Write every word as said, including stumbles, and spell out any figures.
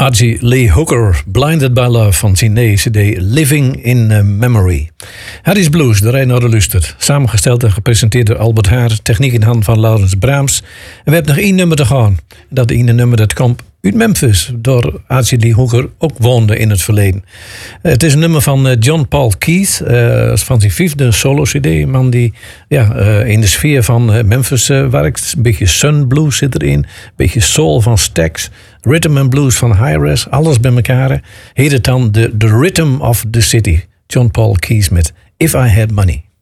Archie Lee Hooker, Blinded by Love van zijn nieuwe C D Living in Memory. Harry's Blues, de Reinoudde Lustert. Samengesteld en gepresenteerd door Albert Haar. Techniek in handen van Laurens Braams. En we hebben nog één nummer te gaan. Dat ene nummer dat komt uit Memphis. Door Archie Lee Hooker ook woonde in het verleden. Het is een nummer van John Paul Keith. Uh, van zijn vijfde solo-C D. Een man die ja, uh, in de sfeer van uh, Memphis uh, werkt. Een beetje sun blues zit erin. Een beetje soul van Stax. Rhythm and blues van Hi-Res. Alles bij elkaar. Heet het dan de, the Rhythm of the City. John Paul Keith met If I Had Money.